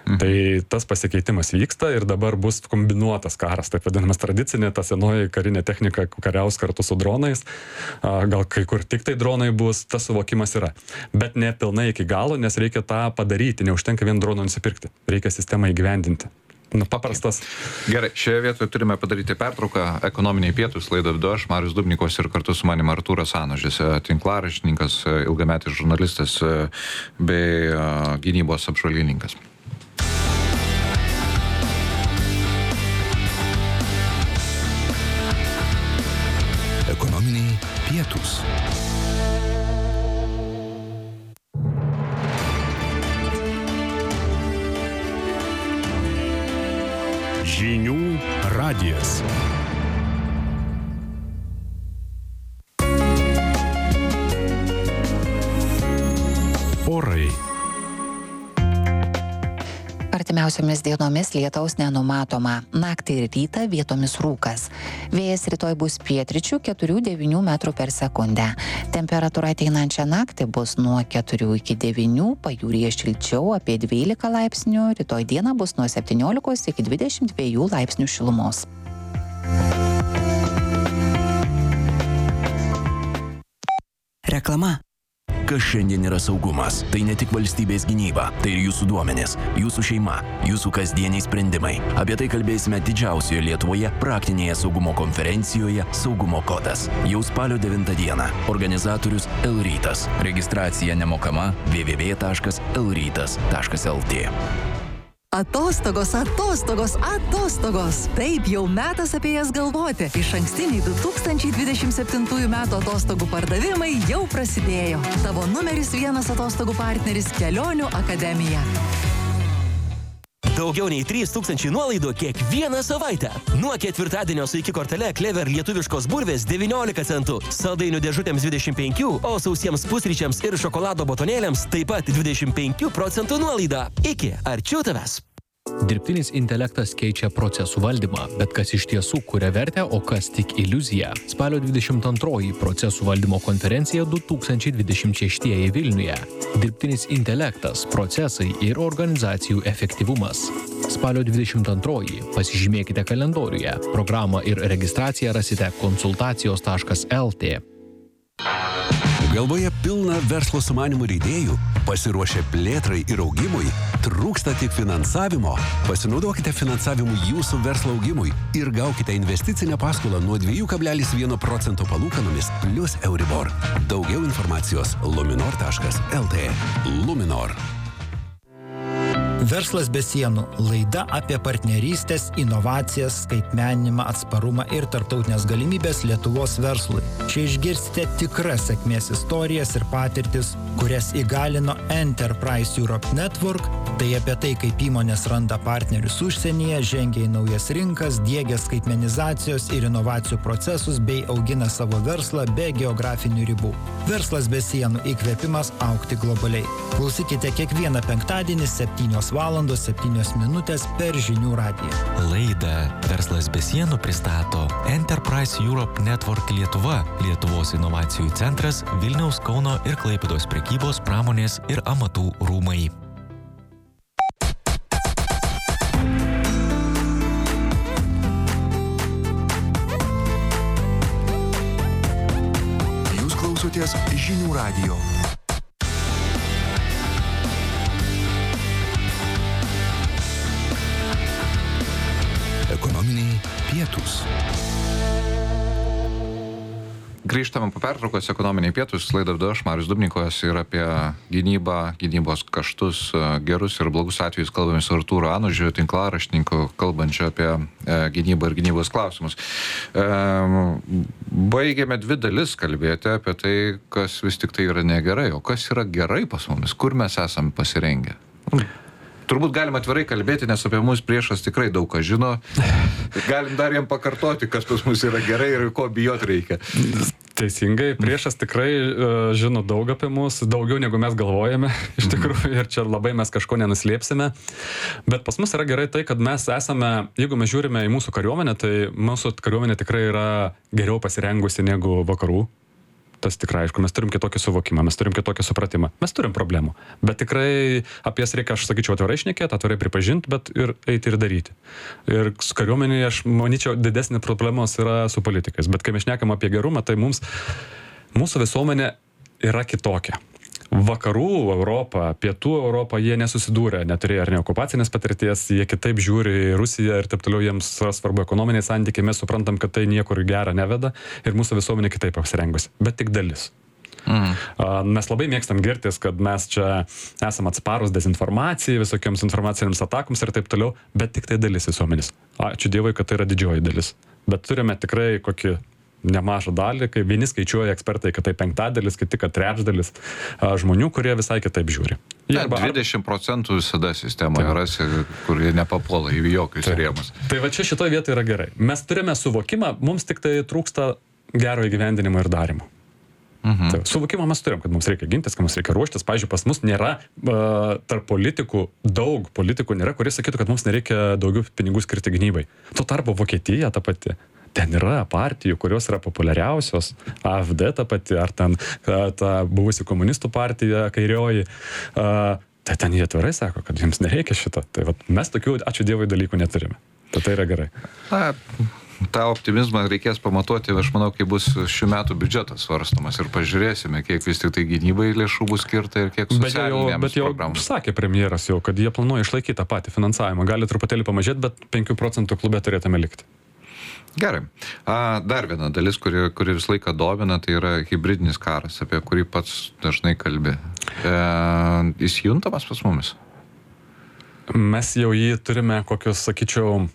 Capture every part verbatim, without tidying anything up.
Mhm. Tai tas pasikeitimas vyksta ir dabar bus kombinuotas karas, taip vadinamas tradicinė, ta senoji karinė technika kariaus kartu su dronais, gal kai kur tik tai dronai bus, tas suvokimas yra. Bet ne pilnai iki galo, nes reikia tą padaryti, neužtenka vien droną nusipirkti, reikia sistemą įgyvendinti. Nu, paprastas. Gerai, šioje vietoje turime padaryti pertrauką. Ekonominiai pietūs, laidą vedu aš, Marius Dubnikovas, ir kartu su manim Artūras Anožis, tinklaraštininkas, ilgametis žurnalistas bei gynybos apžvalgininkas. Ekonominiai pietūs. Žinių radijas. Orai. Artimiausiomis dienomis lietaus nenumatoma. Naktį ir rytą vietomis rūkas. Vėjas rytoj bus pietryčių keturių devynių metrų per sekundę. Temperatūra ateinančią naktį bus nuo keturių iki devynių, pajūryje šilčiau apie dvylika laipsnių, rytoj dieną bus nuo septyniolikos iki dvidešimt dviejų laipsnių šilumos. Reklama. Kas šiandien yra saugumas? Tai ne tik valstybės gynyba, tai ir jūsų duomenys, jūsų šeima, jūsų kasdieniai sprendimai. Apie tai kalbėsime didžiausioje Lietuvoje praktinėje saugumo konferencijoje Saugumo kodas. Jau spalio devintą dieną. Organizatorius L-rytas. Registracija nemokama w w w taškas l rytas taškas l t. Atostogos, atostogos, atostogos. Taip, jau metas apie jas galvoti. Išankstiniai du tūkstančiai dvidešimt septintųjų metų atostogų pardavimai jau prasidėjo. Tavo numeris vienas atostogų partneris Kelionių akademija. Daugiau nei trys tūkstančiai nuolaidų kiekvieną savaitę. Nuo ketvirtadienio su iki kortele Clever lietuviškos burvės devyniolika centų, saldainių dėžutėms dvidešimt penki, o sausiems pusryčiams ir šokolado botonėliams taip pat dvidešimt penki procentų nuolaida. Iki, arčiau tavęs. Dirbtinis intelektas keičia procesų valdymą, bet kas iš tiesų kuria vertę, o kas tik iliuzija. Spalio dvidešimt antroji procesų valdymo konferencija du tūkstančiai dvidešimt šeštieji Vilniuje. Dirbtinis intelektas, procesai ir organizacijų efektyvumas. Spalio dvidešimt antroji pasižymėkite kalendoriuje. Programą ir registraciją rasite konsultacijos taškas l t. Galvoje pilna verslo sumanimų ir idėjų, pasiruošę plėtrai ir augimui, trūksta tik finansavimo. Pasinaudokite finansavimu jūsų verslo augimui ir gaukite investicinę paskolą nuo dva kablelis vienas procento palūkanomis plus Euribor. Daugiau informacijos luminor taškas l t. Luminor. Verslas be sienų – laida apie partnerystės, inovacijas, skaitmeninimą, atsparumą ir tarptautinės galimybės Lietuvos verslui. Čia išgirsite tikras sėkmės istorijas ir patirtis, kurias įgalino Enterprise Europe Network. Tai apie tai, kaip įmonės randa partnerius užsienyje, žengia į naujas rinkas, diegia skaitmenizacijos ir inovacijų procesus bei augina savo verslą be geografinių ribų. Verslas be sienų – įkvėpimas augti globaliai. Klausykite kiekvieną penktadienį septynios valandos septynios minutės per Žinių radiją. Laidą Verslas be sienų pristato Enterprise Europe Network Lietuva, Lietuvos inovacijų centras, Vilniaus, Kauno ir Klaipėdos prekybos, pramonės ir amatų rūmai. Jūs klausotės Žinių radijo. Ekonominiai pietūs. Grįžtame po pertraukos, ekonominiai pietūs, laidą vedu aš, Marius Dubnikovas, ir apie gynybą, gynybos kaštus, gerus ir blogus atvejus kalbame su Artūru Anožiu, tinklaraštininku, kalbančiu apie e, gynybą ir gynybos klausimus. E, baigėme dvi dalis kalbėti apie tai, kas vis tik tai yra negerai, o kas yra gerai pas mumis, kur mes esame pasirengę. Turbūt galim atvirai kalbėti, nes apie mus priešas tikrai daug ką žino. Galim dar jam pakartoti, kas pas mus yra gerai ir ko bijot reikia. Teisingai, priešas tikrai uh, žino daug apie mus, daugiau negu mes galvojame, iš tikrųjų, ir čia labai mes kažko nenuslėpsime. Bet pas mus yra gerai tai, kad mes esame, jeigu mes žiūrime į mūsų kariuomenę, tai mūsų kariuomenė tikrai yra geriau pasirengusi negu vakarų Tas tikrai aišku, mes turim kitokį suvokimą, mes turim kitokį supratimą, mes turim problemų, bet tikrai apie jas reikia, aš sakyčiau, atvirai šnekėti, atvirai pripažinti, bet ir eiti ir daryti. Ir su kariuomenėje, aš manyčiau, didesnė problemos yra su politikais, bet kai mes šnekam apie gerumą, tai mums, mūsų visuomenė yra kitokia. Vakarų Europą, pietų Europą, jie nesusidūrė, neturėjo ar ne okupacinės patirties, jie kitaip žiūri į Rusiją ir taip toliau, jiems svarbu ekonominiai santykiai, mes suprantam, kad tai niekur gerą neveda ir mūsų visuomenė kitaip apsirengusi, bet tik dalis. Mm. Mes labai mėgstam girtis, kad mes čia esam atsparus dezinformacijai, visokiams informacinėms atakoms ir taip toliau, bet tik tai dalis visuomenės. Ačiū Dievui, kad tai yra didžioji dalis. Bet turime tikrai kokį nemažą dalį, kai vieni skaičiuoja ekspertai, kad tai penktadalis, kiti, kad trečdalis žmonių, kurie visai kitaip žiūri. Ne, dvidešimt procentų visada sistemoje rasi, kurie nepapuola į jokius rėmus. Tai va čia šitoje vietoje yra gerai. Mes turime suvokimą, mums tik tai trūksta gero įgyvendinimo ir darimo. Mhm. Tai, suvokimą mes turim, kad mums reikia gintis, kad mums reikia ruoštis. Pavyzdžiui, pas mus nėra uh, tarp politikų, daug politikų nėra, kurie sakytų, kad mums nereikia daugiau pinigų skirti gynybai. Tuo tarpu Vokietija ta pati. Ten yra partijų, kurios yra populiariausios, A F D ta pati, ar ten ta buvusi komunistų partija, kairioji, uh, tai ten jie atvirai sako, kad jiems nereikia šito. Tai vat, mes tokių, ačiū Dievui, dalykų neturime. Tai tai yra gerai. Na, tą optimizmą reikės pamatuoti, aš manau, kai bus šių metų biudžetas svarstomas ir pažiūrėsime, kiek vis tik tai gynybai lėšų bus skirta ir kiek socialinėms programoms. Bet jau sakė premjeras jau, kad jie planuoja išlaikyti tą patį finansavimą. Gali truputėlį pamažėti, bet penkių procentų klube turėtume likti. Gerai. A, dar viena dalis, kuri, kuri visą laiką domina, tai yra hybridinis karas, apie kurį pats dažnai kalbi. E, jis juntamas pas mumis? Mes jau jį turime kokius, sakyčiau,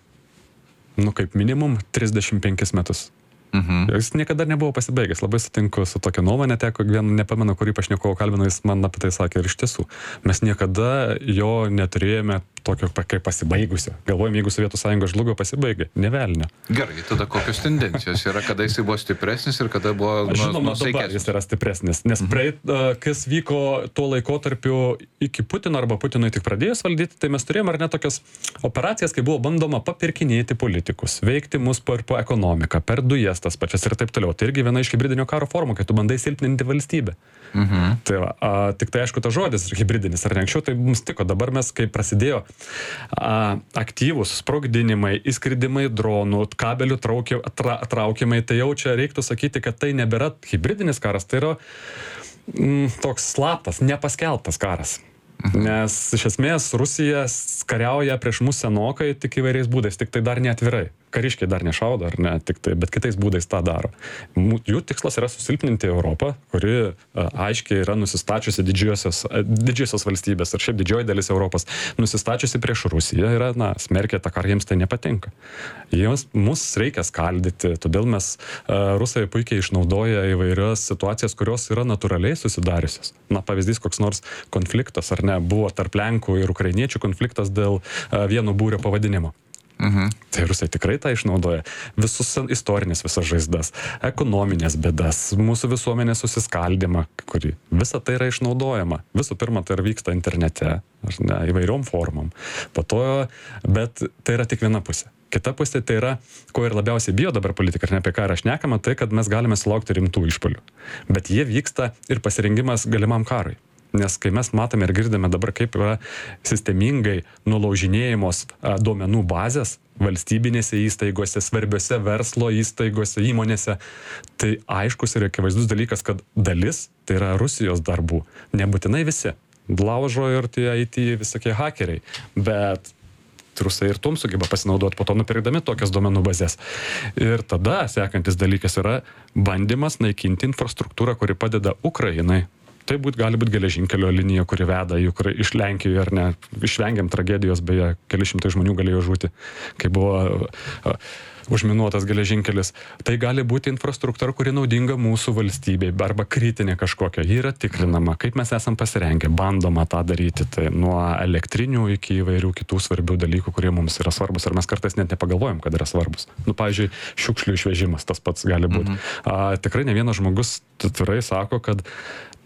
nu kaip minimum trisdešimt penkis metus. Mhm. Jis niekada nebuvo pasibaigęs. Labai sutinku su tokia nuomonė, teko vien nepamenu, kurį pašnekovo kalbino, jis man apie tai sakė ir iš tiesų. Mes niekada jo neturėjome tokio kaip pasibaigusio. Galvojom, jeigu Sovietų Sąjunga žlugo, pasibaigė. Ne velnio. Gerai, tada kokios tendencijos yra, kada jis buvo stipresnis ir kada buvo nusaikesnis? Žinoma, dabar jis yra stipresnis, nes mhm. praeit, kas vyko tuo laikotarpiu iki Putino arba Putinui tik pradėjus valdyti, tai mes turėjome ar ne tokias operacijas, kai buvo bandoma papirkinėti politikus, veikti mus per po ekonomiką, per dujas tas pačias ir taip toliau. Tai irgi viena iš hibridinio karo formų, kai tu bandai silpninti valstybę. Mhm. Tai va, a, tik tai aišku, tas žodis hibridinis, ar ne anksčiau, tai mums tiko. Dabar mes, kai prasidėjo a, aktyvūs sprogdinimai, įskridimai dronų, kabelių traukia, tra, traukimai, tai jau čia reiktų sakyti, kad tai nebėra hibridinis karas, tai yra mm, toks slaptas, nepaskelbtas karas. Nes iš esmės Rusija kariauja prieš mus senokai tik įvairiais būdais, tik tai dar neatvirai. Kariškiai dar nešaudo, ar ne, tik tai, bet kitais būdais tą daro. Jų tikslas yra susilpninti Europą, kuri a, aiškiai yra nusistačiusi didžiosios, a, didžiosios valstybės, ir šiaip didžioji dalis Europos nusistačiusi prieš Rusiją yra, na, smerkia tą karą, jiems tai nepatinka. Jiems, mus reikia skaldyti, todėl mes, a, Rusai puikiai išnaudoja įvairias situacijas, kurios yra natūraliai susidariusios. Na, pavyzdys, koks nors konfliktas, ar ne, buvo tarp Lenkų ir Ukrainiečių konfliktas dėl a, vieno būrio pavadinimo. Mhm. Tai Rusai tikrai tą išnaudoja. Visus istorinės visas žaizdas, ekonominės bėdas, mūsų visuomenės susiskaldimą, kuri visa tai yra išnaudojama. Visų pirma, tai ir vyksta internete, ar ne, įvairiom formom. Po to, bet tai yra tik viena pusė. Kita pusė tai yra, ko ir labiausiai bijo dabar politika, ir ne apie ką yra šnekama, tai kad mes galime sulaukti rimtų išpuolių. Bet jie vyksta ir pasirengimas galimam karui. Nes kai mes matome ir girdime dabar, kaip yra sistemingai nulaužinėjimos a, duomenų bazės valstybinėse įstaigose, svarbiose verslo įstaigose, įmonėse, tai aiškus ir akivaizdus dalykas, kad dalis tai yra Rusijos darbų. Nebūtinai visi. Laužo ir tie I T visokie hakeriai. Bet Rusai ir tom sugeba pasinaudoti, po to nupirkdami tokias duomenų bazės. Ir tada sekantis dalykas yra bandymas naikinti infrastruktūrą, kuri padeda Ukrainai. Tai būt, gali būti geležinkelio linija, kuri veda į Ukra... iš Lenkijoje, ar ne. Išvengiam tragedijos, beje, keli šimtai žmonių galėjo žūti, kai buvo a, užminuotas geležinkelis. Tai gali būti infrastruktūra, kuri naudinga mūsų valstybei, arba kritinė kažkokia. Ji yra tikrinama, kaip mes esam pasirengę, bandoma tą daryti. Tai nuo elektrinių iki įvairių kitų svarbių dalykų, kurie mums yra svarbus. Ir mes kartais net nepagalvojam, kad yra svarbus. Nu, pavyzdžiui, šiukšlių išvežimas, tas pats gali būti. Mhm. A, tikrai ne vienas žmogus tvirtai sako, kad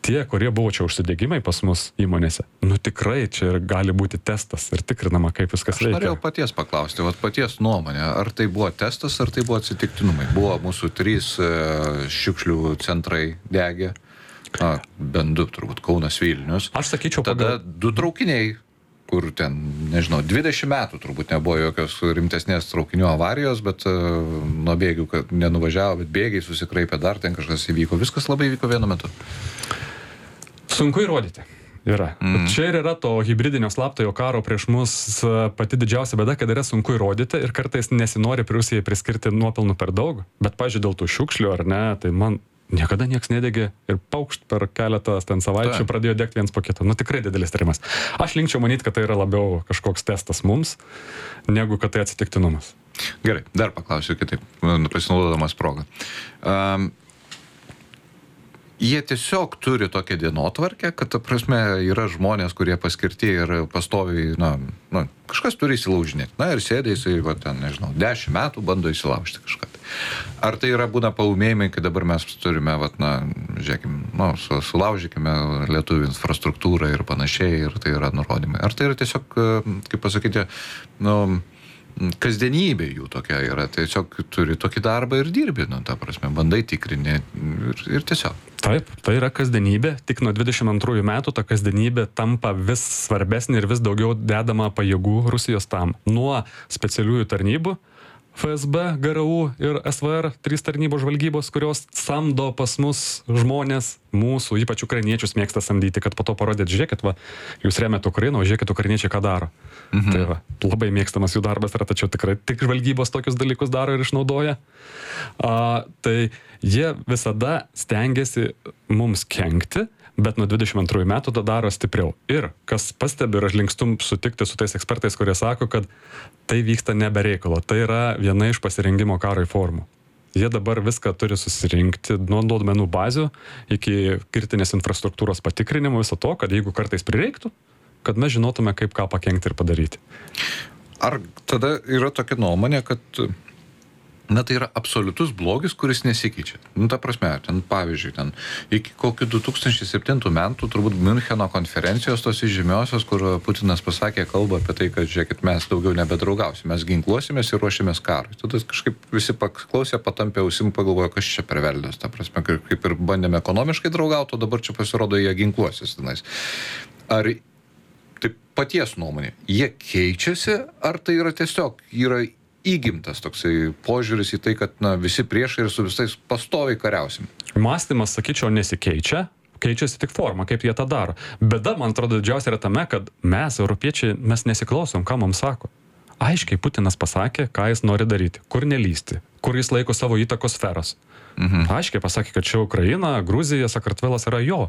tie, kurie buvo čia užsidegimai pas mus įmonėse, nu tikrai čia ir gali būti testas ir tikrinama, kaip viskas Aš veikia. norėjau paties paklausti, vat paties nuomonė, ar tai buvo testas, ar tai buvo atsitiktinumai. Buvo mūsų trys e, šiukšlių centrai degė, na, bent du, turbūt, Kaunas, Vilnius. Aš sakyčiau, tada pagal... du traukiniai, kur ten, nežinau, dvidešimt metų turbūt nebuvo jokios rimtesnės traukinių avarijos, bet uh, nuo bėgių, kad nenuvažiavo, bet bėgiai susikraipė, dar ten kažkas įvyko. Viskas labai vyko vienu metu. Sunku įrodyti. Yra. Mm. Čia ir yra to hibridinio slaptojo karo prieš mus pati didžiausia bėda, kad yra sunku įrodyti ir kartais nesinori Rusijai priskirti nuopelnų per daug, bet, pažiūrėjau, dėl tų šiukšlių ar ne, tai man niekada nieks nedegė ir paukšt per keletą ten savaičių Ta. pradėjo degti viens po kito. Nu tikrai didelis tyrimas. Aš linkčiau manyti, kad tai yra labiau kažkoks testas mums, negu kad tai atsitiktinumas. Gerai, dar paklausiu kitaip, pasinaudodamas progą. Um, Jie tiesiog turi tokią dienotvarkę, kad, ta prasme, yra žmonės, kurie paskirti ir pastoviai, na, na kažkas turi įsilaužinėti. Na ir sėdė jisai, va, ten, nežinau, dešimt metų bando įsilaužti kažką. Ar tai yra būna paumėjimai, kai dabar mes turime, va, na, žiūrėkime, nu, sulaužykime lietuvių infrastruktūrą ir panašiai, ir tai yra nurodymai. Ar tai yra tiesiog, kaip pasakyti, nu, kasdienybė jų tokia yra, tiesiog turi tokį darbą ir dirbi, nu, ta prasme, bandai tikrinti ir, ir tiesiog. Taip, tai yra kasdienybė, tik nuo dvidešimt antrųjų metų ta kasdienybė tampa vis svarbesnė ir vis daugiau dedama pajėgų Rusijos tam. Nuo specialiųjų tarnybų, F S B, G R U ir S V R, trys tarnybos žvalgybos, kurios samdo pas mus žmonės, mūsų, ypač ukrainiečius mėgsta samdyti, kad po to parodėt, žiūrėkit, va, jūs remiate Ukrainą, o žiūrėkit, ukrainiečiai ką daro. Mhm. Tai va, labai mėgstamas jų darbas yra, tačiau tikrai tik žvalgybos tokius dalykus daro ir išnaudoja. A, tai jie visada stengiasi mums kenkti, bet nuo dvidešimt antrųjų metų tą daro stipriau. Ir kas pastebi, ir aš linkstu sutikti su tais ekspertais, kurie sako, kad tai vyksta nebe reikalo. Tai yra viena iš pasirengimo karui formų. Jie dabar viską turi susirinkti nuo duomenų bazių iki kritinės infrastruktūros patikrinimo, viso to, kad jeigu kartais prireiktų, kad mes žinotume, kaip ką pakenkti ir padaryti. Ar tada yra tokia nuomonė, kad na, tai yra absoliutus blogis, kuris nesikeičia. Nu, ta prasme, ten, pavyzdžiui, ten, iki kokių du tūkstančiai septintų metų, turbūt Miuncheno konferencijos tos įžymiosios, kur Putinas pasakė kalbą apie tai, kad, žiūrėkit, mes daugiau nebedraugausim, mes ginkluosimės ir ruošimės karui. Tada kažkaip visi paklausė, patampė ausim, pagalvojo, kas čia per velnias, ta prasme, kaip ir bandėme ekonomiškai draugauti, o dabar čia pasirodo, jie ginkluosis tenais. Ar tai paties nuomonė, jie keičiasi, ar tai yra tiesiog, yra įgimtas toksai požiūris į tai, kad na, visi priešai ir su visais pastoviai kariausim? Mąstymas, sakyčiau, nesikeičia, keičiasi tik forma, kaip jie tą daro. Bėda, man atrodo, didžiausia yra tame, kad mes, europiečiai, mes nesiklausom, ką mums sako. Aiškiai Putinas pasakė, ką jis nori daryti, kur nelysti, kur jis laiko savo įtakos sferas. Mhm. Aiškiai pasakė, kad čia Ukraina, Gruzija, Sakartvelas yra jo.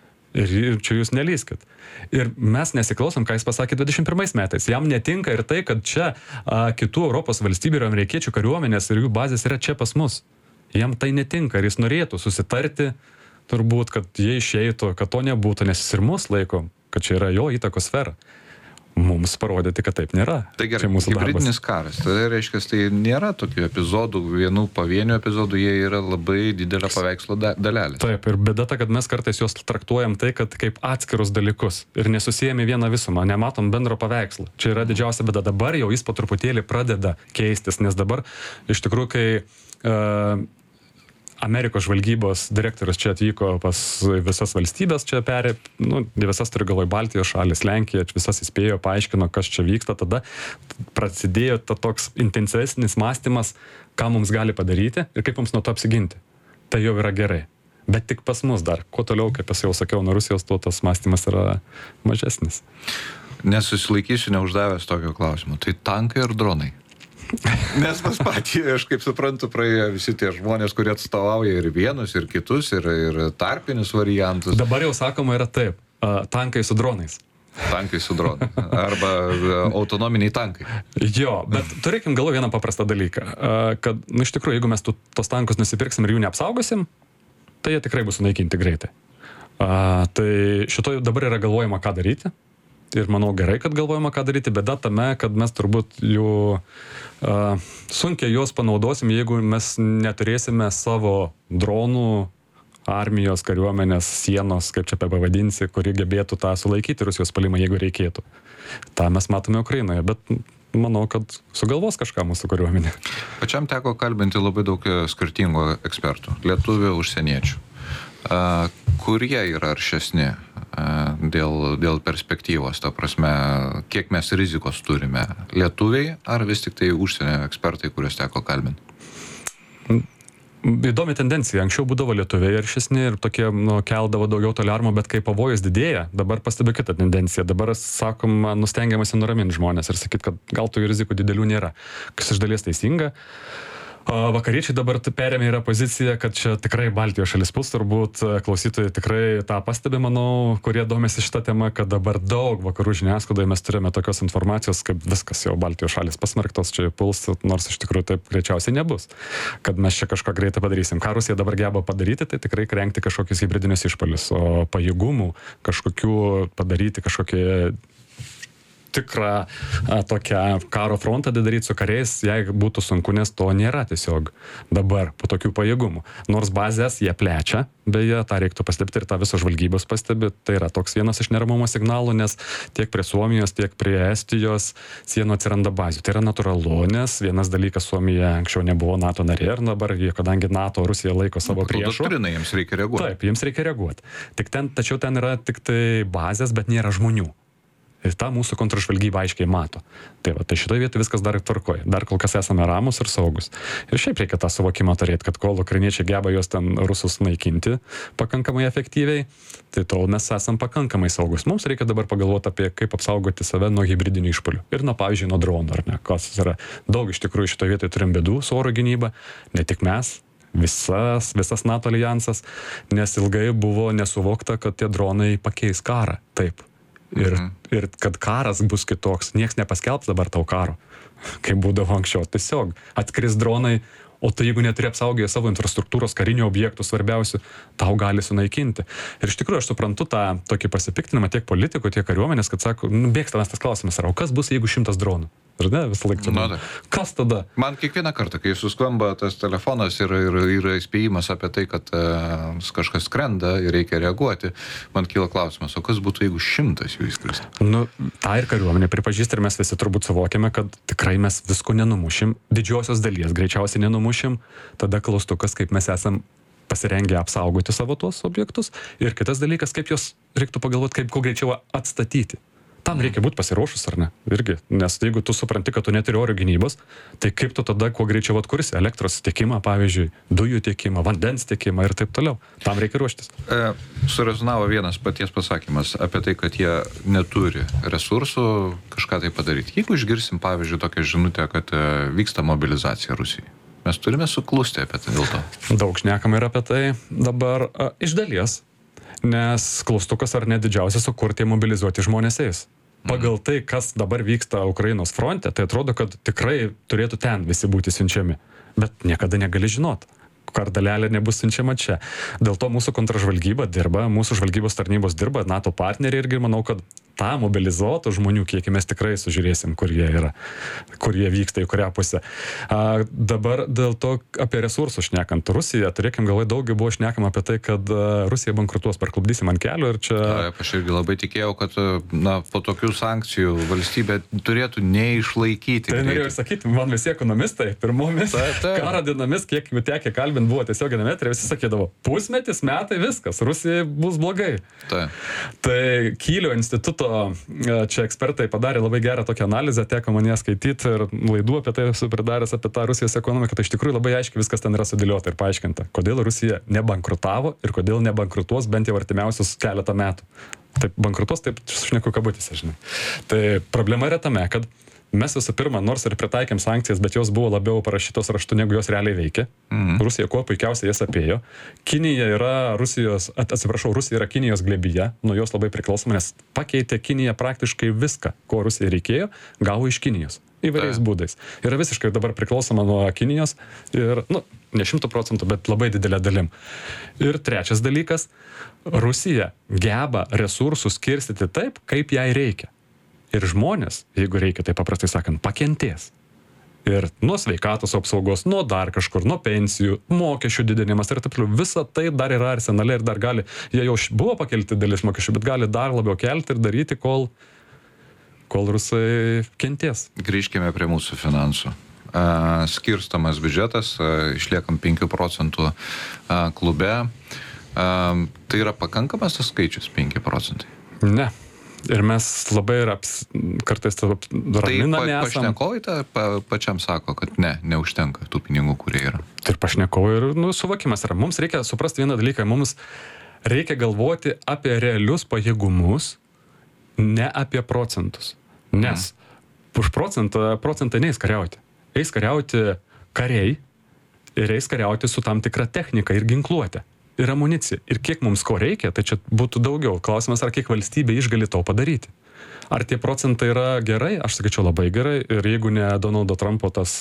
Ir čia jūs nelyskit. Ir mes nesiklausom, ką jis pasakė dvidešimt pirmais metais. Jam netinka ir tai, kad čia a, kitų Europos valstybių ir amerikiečių kariuomenės ir jų bazės yra čia pas mus. Jam tai netinka ir jis norėtų susitarti, turbūt, kad jie išeitų, kad to nebūtų, nes jis ir mus laiko, kad čia yra jo įtakos sfera. Mums parodyti, kad taip nėra. Tai gerai, hibridinis karas. Tai reiškia, tai nėra tokių epizodų, vienų pavienių epizodų, jie yra labai didelė paveikslo dalelė. Taip, ir bėda ta, kad mes kartais juos traktuojam tai, kad kaip atskirus dalykus ir nesusijami vieną visumą, nematom bendro paveikslo. Čia yra didžiausia bėda. Dabar jau jis po truputėlį pradeda keistis, nes dabar iš tikrųjų, kai uh, Amerikos žvalgybos direktorius čia atvyko pas visas valstybės, čia perė, nu, visas turi galvoj Baltijos šalis, Lenkija, visas įspėjo, paaiškino, kas čia vyksta, tada prasidėjo ta toks intensyvesnis mąstymas, ką mums gali padaryti ir kaip mums nuo to apsiginti. Tai jau yra gerai. Bet tik pas mus dar. Kuo toliau, kaip aš jau sakiau, nuo Rusijos, tuo tas mąstymas yra mažesnis. Nesusilaikysiu neuždavęs tokio klausimo. Tai tankai ar dronai? Nes pas patį, aš kaip suprantu, praėjo visi tie žmonės, kurie atstovauja ir vienus, ir kitus, ir, ir tarpinius variantus. Dabar jau sakoma yra taip, tankai su dronais. Tankai su dronais. Arba autonominiai tankai. Jo, bet turėkim galvo vieną paprastą dalyką, kad, nu, iš tikrųjų, jeigu mes tu, tos tankus nusipirksim ir jų neapsaugosim, tai jie tikrai bus sunaikinti greitai. A, tai šito dabar yra galvojama, ką daryti. Ir manau gerai, kad galvojama, ką daryti, bėda tame, kad mes turbūt jų uh, sunkiai juos panaudosim, jeigu mes neturėsime savo dronų armijos, kariuomenės, sienos, kaip čia pavadinsi, kuri gebėtų tą sulaikyti Rusijos puolimą, jeigu reikėtų. Ta mes matome Ukrainoje, bet manau, kad sugalvos kažką mūsų kariuomenė. Pačiam teko kalbinti labai daug skirtingų ekspertų, lietuvių, užsieniečių. Kurie yra aršesni dėl, dėl perspektyvos, ta prasme, kiek mes rizikos turime? Lietuviai ar vis tik tai užsienio ekspertai, kuriuos teko kalbinti? Įdomi tendencija. Anksčiau būdavo lietuviai aršesni ir tokie, nu, keldavo daugiau to aliarmo, bet kai pavojus didėja, dabar pastebiu kitą tendenciją. Dabar, sakom, nustengiamasi nuraminti žmonės ir sakyti, kad gal tų rizikų didelių nėra. Kas iš dalies teisinga. Vakariečiai dabar perėmė yra pozicija, kad čia tikrai Baltijos šalis puls, turbūt klausytojai tikrai tą pastebi, manau, kurie domėsi šitą temą, kad dabar daug vakarų žiniasklaidoje mes turime tokios informacijos, kaip viskas jau Baltijos šalis pasmerktos, čia puls, nors iš tikrųjų taip greičiausiai nebus, kad mes čia kažką greitai padarysim. Ką Rusija dabar geba padaryti, tai tikrai rengti kažkokius hibridinius išpalius, o pajėgumų kažkokių padaryti kažkokie tikrą a, tokią karo frontą daryti su kariais, jei būtų sunku, nes to nėra tiesiog dabar po tokių pajėgumų. Nors bazės jie plečia, beje, tą reiktų pastebėti ir tą viso žvalgybos pastebi, tai yra toks vienas iš neramumo signalų, nes tiek prie Suomijos, tiek prie Estijos sienų atsiranda bazių. Tai yra natūralu, nes vienas dalykas, Suomija anksčiau nebuvo NATO narė ir dabar, kadangi NATO Rusija laiko savo priešų. Doktrinai jiems reikia reaguoti. Taip, jiems reikia reaguoti. Tik ten, tačiau ten yra tik tai bazės, bet nėra žmonių. Ir tą mūsų kontržvalgyba aiškiai mato. Tai va, tai šitoje vietoje viskas dar tvarkoja. Dar kol kas esame ramus ir saugus. Ir šiaip reikia tą suvokimą turėti, kad kol ukrainiečiai geba juos ten rusus naikinti pakankamai efektyviai, tai tol mes esam pakankamai saugus. Mums reikia dabar pagalvoti apie kaip apsaugoti save nuo hibridinių išpuolių. Ir nuo, pavyzdžiui, nuo dronų, ar ne? Kas yra daug iš tikrųjų šitoje vietoje turim bėdų su oro gynyba, ne tik mes. Visas, visas NATO alijansas, nes ilgai buvo nesuvokta, kad tie dronai pakeis karą. Taip. Ir, mhm. ir kad karas bus kitoks, nieks nepaskelbs dabar tau karo, kaip būdavo anksčiau. Tiesiog atskris dronai, o tai jeigu neturi apsaugę savo infrastruktūros karinių objektų svarbiausių, tau gali sunaikinti. Ir iš tikrųjų aš suprantu tą tokį pasipiktinimą tiek politikų, tiek kariuomenės, kad sako, nu, bėgsta tas klausimas, ar o kas bus, jeigu šimtas dronų? Ir ne, visą laiką. Nu, kas tada? Man kiekvieną kartą, kai suskamba tas telefonas ir yra įspėjimas apie tai, kad uh, kažkas skrenda ir reikia reaguoti, man kyla klausimas, o kas būtų, jeigu šimtas jų įskristų? Nu, tą ir kariuomenė pripažįsta ir mes visi turbūt suvokiame, kad tikrai mes visko nenumušim, didžiosios dalies greičiausiai nenumušim, tada klaustukas, kaip mes esam pasirengę apsaugoti savo tuos objektus ir kitas dalykas, kaip juos reiktų pagalvoti, kaip kuo greičiau atstatyti. Tam reikia būti pasiruošus, ar ne? Irgi, nes jeigu tu supranti, kad tu neturi oro gynybos, tai kaip tu tada kuo greičiau atkursi elektros tiekimą, pavyzdžiui, dujų tiekimą, vandens tiekimą ir taip toliau. Tam reikia ruoštis. E, surezonavo vienas paties pasakymas apie tai, kad jie neturi resursų kažką tai padaryti. Jeigu išgirsim, pavyzdžiui, tokią žinutę, kad e, vyksta mobilizacija Rusijai, mes turime suklusti apie tai dėl to. Daug šnekam ir apie tai dabar a, iš dalies, nes klaustukas ar ne didžiausias, o kur tie mobilizuoti žmonės eis. Pagal tai, kas dabar vyksta Ukrainos fronte, tai atrodo, kad tikrai turėtų ten visi būti siunčiami. Bet niekada negali žinot, ar dalelė nebus siunčiama čia. Dėl to mūsų kontržvalgyba dirba, mūsų žvalgybos tarnybos dirba, NATO partneriai irgi manau, kad tą mobilizuotų žmonių kiekį mes tikrai sužiūrėsim, kur jie yra, kur jie vyksta, į kurią pusę. A, dabar dėl to apie resursus šnekant. Rusija, turėkim galvoje, daugiau buvo šnekama apie tai, kad a, Rusija bankrutuos, parklupdysim ant kelių ir čia... Taip, aš irgi labai tikėjau, kad na, po tokių sankcijų valstybė turėtų neišlaikyti. Tai norėjau sakyti, man visi ekonomistai, pirmomis karo dienomis, kiek jų tekė kalbint, buvo tiesioginė metrė, visi sakydavo, pusmetis, metai, viskas, Rusija bus blogai. Taip. Tai Kylio instituto čia ekspertai padarė labai gerą tokią analizę, teko man ją skaityti ir laidų apie tai esu pridaręs apie tą Rusijos ekonomiką, tai iš tikrųjų labai aiškiai viskas ten yra sudėliota ir paaiškinta, kodėl Rusija nebankrutavo ir kodėl nebankrutuos bent jau artimiausius keletą metų. Taip bankrutuos, taip šneku kabutėse, žinai. Tai problema yra tame, kad mes visų pirma, nors ir pritaikėm sankcijas, bet jos buvo labiau parašytos raštu, negu jos realiai veikia. Mhm. Rusija kuo puikiausiai jas apėjo. Kinija yra Rusijos, atsiprašau, Rusija yra Kinijos glėbyje, nuo jos labai priklausoma, nes pakeitė Kinija praktiškai viską, ko Rusijai reikėjo, gavo iš Kinijos. Įvairiais būdais. Yra visiškai dabar priklausoma nuo Kinijos ir, nu, ne šimtų procentų, bet labai didelė dalim. Ir trečias dalykas, Rusija geba resursus skirstyti taip, kaip jai reikia. Ir žmonės, jeigu reikia, tai paprastai sakant, pakentės. Ir nuo sveikatos apsaugos, nuo dar kažkur, nuo pensijų, mokesčių didinimas ir taip toliau. Visa tai dar yra arsenale ir dar gali, jie jau buvo pakelti dalis mokesčių, bet gali dar labiau kelti ir daryti, kol, kol rusai kenties. Grįžkime prie mūsų finansų. Uh, skirstomas biudžetas, uh, išliekam penkių procentų uh, klube. Uh, tai yra pakankamas tas skaičius, penki procentai? Ne. Ir mes labai ir aps, kartais raminami tai pa, esam. Pašnekovai ta, pa, pačiam sako, kad ne, neužtenka tų pinigų, kurie yra. Tai ir pašnekovai ir nu, suvokimas yra. Mums reikia suprasti vieną dalyką, mums reikia galvoti apie realius pajėgumus, ne apie procentus. Nes mm. už procentą, procentą neis kariauti. Eis kariauti kariai ir eis kariauti su tam tikra technika ir ginkluotė. Ir amunicija. Ir kiek mums ko reikia, tai čia būtų daugiau. Klausimas, ar kiek valstybė išgali to padaryti. Ar tie procentai yra gerai? Aš sakyčiau labai gerai. Ir jeigu ne Donaldo Trumpo tas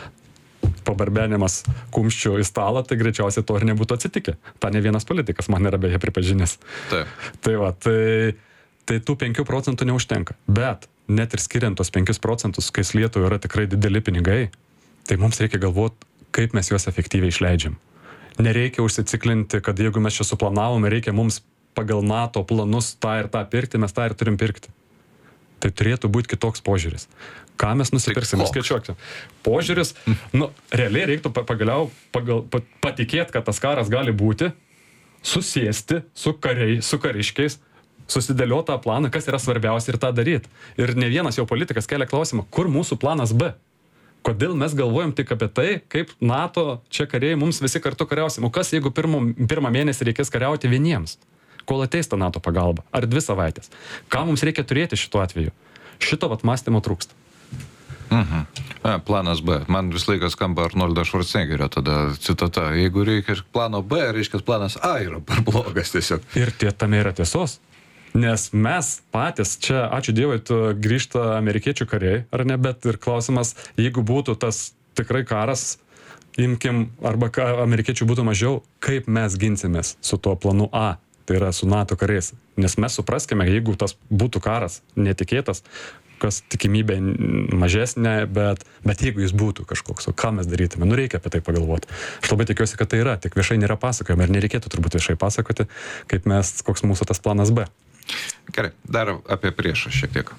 pabarbenimas kumščių į stalą, tai greičiausiai to ir nebūtų atsitikę. Ta ne vienas politikas man yra beje pripažinęs. Taip. Tai va, tai, tai tų penkių procentų neužtenka. Bet net ir skiriant tos penkis procentus, kai Lietuvai yra tikrai dideli pinigai, tai mums reikia galvoti, kaip mes juos efektyviai išleidžiam. Nereikia užsiciklinti, kad jeigu mes čia suplanavome, reikia mums pagal NATO planus tą ir tą pirkti, mes tą ir turim pirkti. Tai turėtų būti kitoks požiūris. Ką mes nusipirksime, skaičiuokime. Požiūris, nu, realiai reiktų pagaliau pagal, patikėti, kad tas karas gali būti, susėsti su, kariai, su kariškiais, susidėlioti tą planą, kas yra svarbiausia ir tą daryti. Ir ne vienas jau politikas kelia klausimą, kur mūsų planas B? Kodėl mes galvojam tik apie tai, kaip NATO čia kariai mums visi kartu kariausim? O kas, jeigu pirmo, pirmą mėnesį reikės kariauti vieniems? Kol ateis ta NATO pagalba? Ar dvi savaitės? Ką mums reikia turėti šituo atveju? Šito vat mąstymo trūksta. Mhm. A, planas B. Man vis laikas skamba Arnoldo Schwarzeneggerio tada citata. Jeigu reikia plano B, reiškia planas A yra per blogas tiesiog. Ir tie tame yra tiesos. Nes mes patys, čia, ačiū Dievui, grįžta amerikiečių kariai, ar ne, bet ir klausimas, jeigu būtų tas tikrai karas, imkim, arba ka, amerikiečių būtų mažiau, kaip mes ginsimės su tuo planu A, tai yra su NATO kariais. Nes mes supraskime, jeigu tas būtų karas netikėtas, kas tikimybė mažesnė, bet, bet jeigu jis būtų kažkoks, o ką mes darytume, nu reikia apie tai pagalvoti. Aš labai tikiuosi, kad tai yra, tik viešai nėra pasakojama ir nereikėtų turbūt viešai pasakoti, kaip mes, koks mūsų tas planas B. Gerai, dar apie priešą šiek tiek.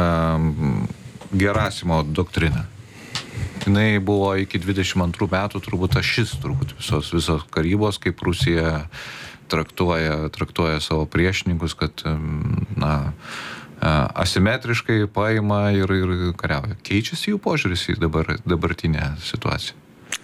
Um, Gerasimo doktrina. Jinai buvo iki dvidešimt antrų metų turbūt ašis turbūt visos, visos karybos, kaip Rusija traktuoja, traktuoja savo priešininkus, kad na, asimetriškai paima ir, ir kariauja. Keičiasi jų požiūris į dabar, dabartinę situaciją?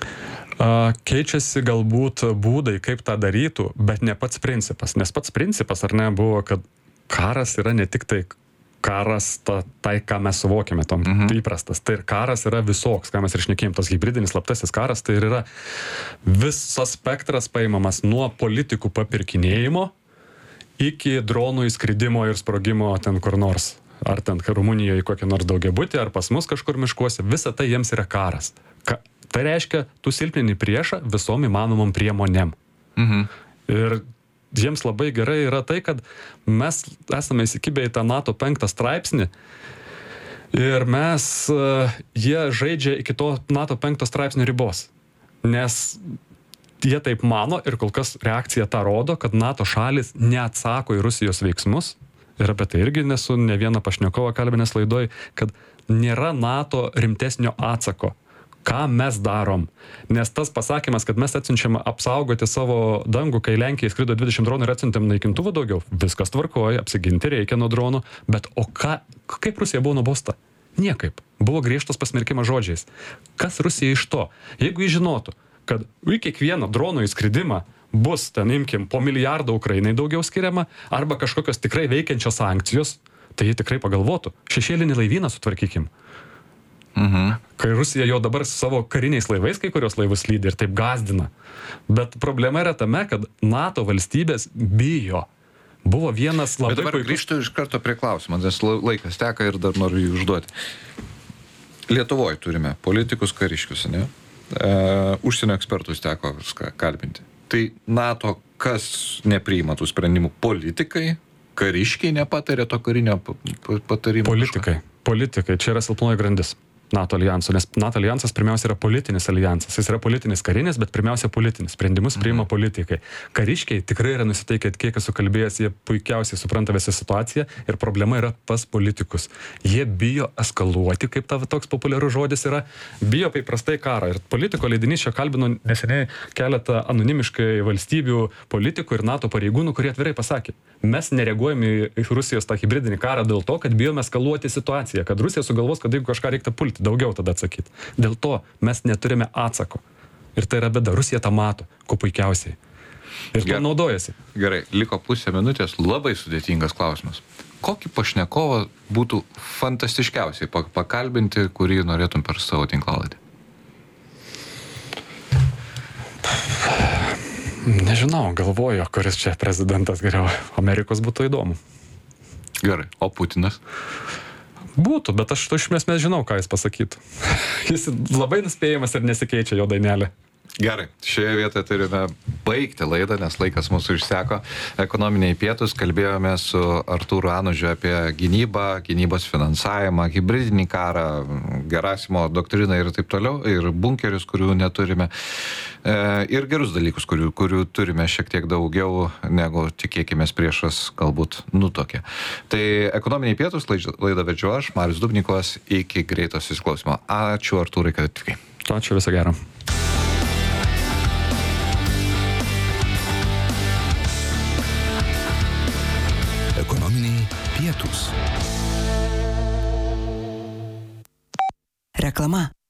Keičiasi galbūt būdai, kaip tą darytų, bet ne pats principas. Nes pats principas, ar ne, buvo, kad karas yra ne tik tai karas, ta, tai, ką mes suvokėme, tom mhm. įprastas. Tai ir karas yra visoks, ką mes ir šnekėjom, tas hybridinis slaptasis karas, tai ir yra visas spektras paimamas nuo politikų papirkinėjimo iki dronų įskridimo ir sprogimo ten kur nors. Ar ten Rumunijoje kokią nors daugiabutį, ar pas mus kažkur miškuose. Visa tai jiems yra karas. Ka, tai reiškia, tu silpnini priešą visom įmanomom priemonėm. Mhm. Ir jiems labai gerai yra tai, kad mes esame įsikibę į tą NATO penktą straipsnį ir mes, jie žaidžia iki to NATO penkto straipsnio ribos. Nes jie taip mano ir kol kas reakcija tą rodo, kad NATO šalis neatsako į Rusijos veiksmus. Ir apie tai irgi nesu ne vieną pašnekovą kalbinės laidoj, kad nėra NATO rimtesnio atsako. Ką mes darom? Nes tas pasakymas, kad mes atsiunčiam apsaugoti savo dangų, kai Lenkija skrido dvidešimt dronų ir atsiuntėm naikintuvų daugiau, viskas tvarkoja, apsiginti reikia nuo dronų, bet o ką, kaip Rusija buvo nubausta? Niekaip. Buvo griežtas pasmerkimas žodžiais. Kas Rusija iš to? Jeigu jis žinotų, kad į kiekvieną dronų įskridimą bus, ten imkim, po milijardą Ukrainai daugiau skiriama, arba kažkokios tikrai veikiančios sankcijos, tai jie tikrai pagalvotų. Šešėlinį laivyną sutvarkykim. Mhm. Kai Rusija jau dabar su savo kariniais laivais kai kurios laivus lydi ir taip gazdina. Bet problema yra tame, kad NATO valstybės bijo. Buvo vienas labai... Bet dabar puikus... grįžtu iš karto prie klausimą, nes laikas teka ir dar noriu jį užduoti. Lietuvoje turime politikus, kariškius, ne? E, užsienio ekspertus teko kalbinti. Tai NATO kas nepriima tų sprendimų? Politikai? Kariškiai nepatarė to karinio patarimo? Politikai. Politikai. Čia yra silpnoji grandis. NATO alijansu, nes NATO alijansas pirmiausia yra politinis alijansas. Jis yra politinis karinis, bet pirmiausia politinis. Sprendimus priima politikai. Kariškiai tikrai yra nusiteikę, kiek esu kalbėjęs, jie puikiausiai supranta visą situaciją ir problema yra pas politikus. Jie bijo eskaluoti, kaip ta toks populiarus žodis yra, bijo paprastai karą. Ir politiko leidinys čia kalbino neseniai keletą anonimiškai valstybių politikų ir NATO pareigūnų, kurie atvirai pasakė, mes nereaguojame į Rusijos tą hibridinį karą dėl to, kad bijome eskaluoti situaciją, kad Rusija sugalvos, kad jeigu kažką reikia pulti, daugiau tada atsakyti. Dėl to mes neturime atsako. Ir tai yra bėda. Rusija tą mato, ko puikiausiai. Ir to naudojasi. Gerai, liko pusę minutės, labai sudėtingas klausimas. Kokį pašnekovą būtų fantastiškiausiai pakalbinti, kurį norėtum per savo tinklalaidį? Nežinau, galvoju, kuris čia prezidentas geriau. Amerikos būtų įdomu. Gerai, o Putinas? Būtų, bet aš iš esmės žinau, ką jis pasakytų. Jis labai nuspėjamas ir nesikeičia jo dainelė. Gerai, šioje vietoje turime baigti laidą, nes laikas mūsų išseko. Ekonominiai pietūs, kalbėjome su Artūru Anužiu apie gynybą, gynybos finansavimą, hibridinį karą, Gerasimo doktriną ir taip toliau, ir bunkerius, kurių neturime, e, ir gerus dalykus, kurių, kurių turime šiek tiek daugiau, negu tikėkime priešas galbūt nutokė. Tai Ekonominiai pietūs, laidą vedžiu aš, Marius Dubnikovas, iki greito susiklausimo. Ačiū Artūrai, kad atvykai. Ačiū, viso gero. Ekonominiai pietūs. Reklama.